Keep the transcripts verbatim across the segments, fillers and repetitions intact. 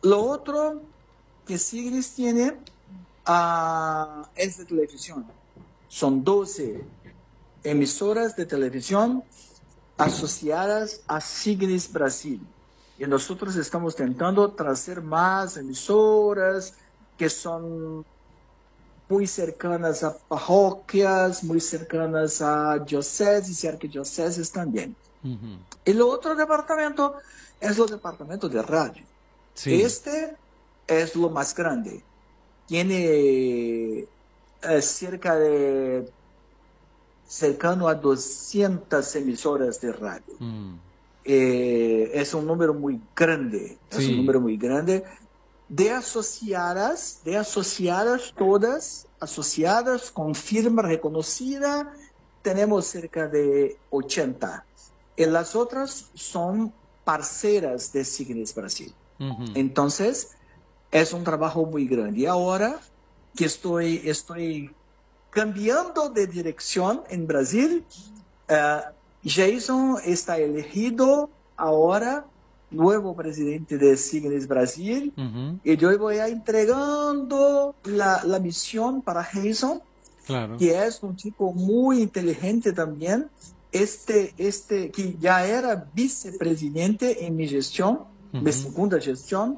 Lo otro que Sigris tiene uh, es de televisión. Son doce emisoras de televisión asociadas a Sigris Brasil. Y nosotros estamos intentando traer más emisoras que son muy cercanas a parroquias, muy cercanas a dioceses y arquidioceses también. Uh-huh. Y el otro departamento es el departamento de radio. Sí. Este es lo más grande. Tiene eh, cerca de cercano a doscientas emisoras de radio. Mm. Eh, es un número muy grande, sí. Es un número muy grande de asociadas, de asociadas todas, asociadas con firma reconocida, tenemos cerca de ochenta. Y las otras son parceras de Signis Brasil. Uh-huh. Entonces, es un trabajo muy grande. Y ahora que estoy, estoy cambiando de dirección en Brasil, uh, Jason está elegido ahora nuevo presidente de Signis Brasil, uh-huh. Y yo voy a entregando la, la misión para Jason, claro. Que es un chico muy inteligente también, este, este que ya era vicepresidente en mi gestión, uh-huh. Mi segunda gestión.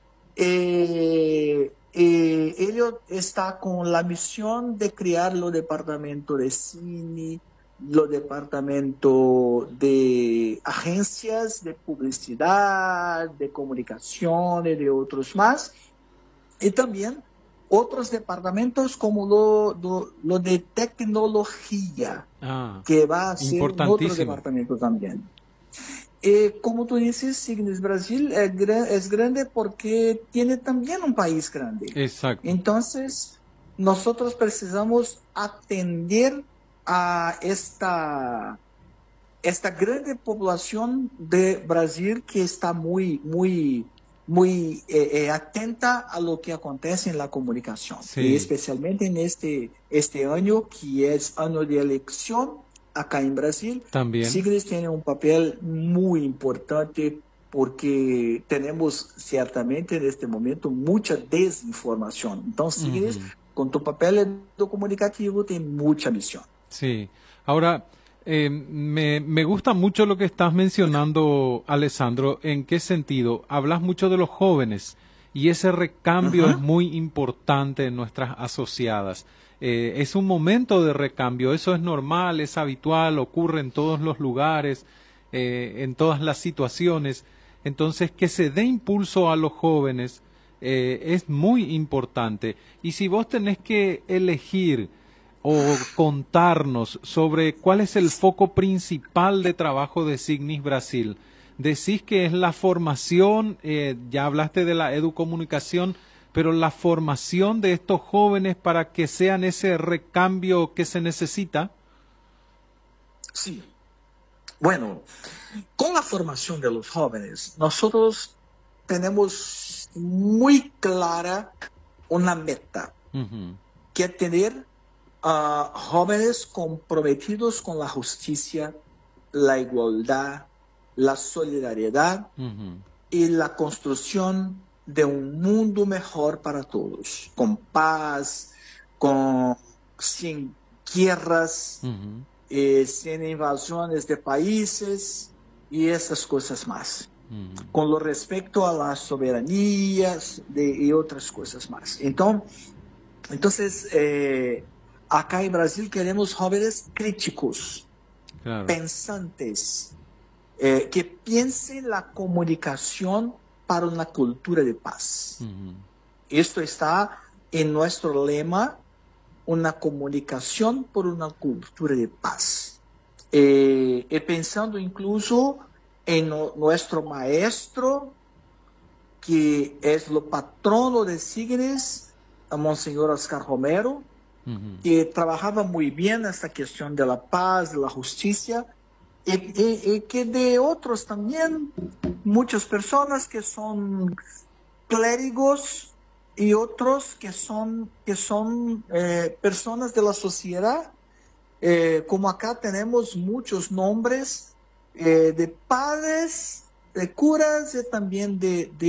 Eh, eh, él está con la misión de crear los departamentos de cine, los departamentos de agencias de publicidad, de comunicación y de otros más. Y también otros departamentos como lo, lo, lo de tecnología, ah, que va a ser otro departamento también. Eh, como tú dices, Signis Brasil es, es grande porque tiene también un país grande. Exacto. Entonces, nosotros precisamos atender a esta, esta grande población de Brasil que está muy, muy, muy eh, eh, atenta a lo que acontece en la comunicación. Sí. Y especialmente en este, este año, que es año de elección, acá en Brasil, también Sigris tiene un papel muy importante porque tenemos ciertamente en este momento mucha desinformación. Entonces, Sigris, uh-huh. Con tu papel comunicativo, tiene mucha misión. Sí. Ahora, eh, me, me gusta mucho lo que estás mencionando, Alessandro. ¿En qué sentido? Hablas mucho de los jóvenes y ese recambio uh-huh. es muy importante en nuestras asociadas. Eh, es un momento de recambio, eso es normal, es habitual, ocurre en todos los lugares, eh, en todas las situaciones. Entonces, que se dé impulso a los jóvenes eh, es muy importante. Y si vos tenés que elegir o contarnos sobre cuál es el foco principal de trabajo de Signis Brasil, decís que es la formación, eh, ya hablaste de la educomunicación, pero la formación de estos jóvenes para que sean ese recambio que se necesita. Sí. Bueno, con la formación de los jóvenes, nosotros tenemos muy clara una meta, uh-huh. Que es tener uh, jóvenes comprometidos con la justicia, la igualdad, la solidaridad, uh-huh. Y la construcción de un mundo mejor para todos, con paz, con sin guerras, uh-huh. eh, sin invasiones de países y esas cosas más, uh-huh. Con lo respecto a las soberanías de, y otras cosas más. Entonces, entonces eh, acá en Brasil queremos jóvenes críticos, claro. Pensantes, eh, que piensen la comunicación para una cultura de paz. Uh-huh. Esto está en nuestro lema, una comunicación por una cultura de paz. Eh, y pensando incluso en no, nuestro maestro, que es lo patrono de Signis, a Monseñor Oscar Romero, uh-huh. Que trabajaba muy bien esta cuestión de la paz, de la justicia, y, y, y que de otros también, muchas personas que son clérigos y otros que son, que son eh, personas de la sociedad, eh, como acá tenemos muchos nombres eh, de padres, de curas y también de, de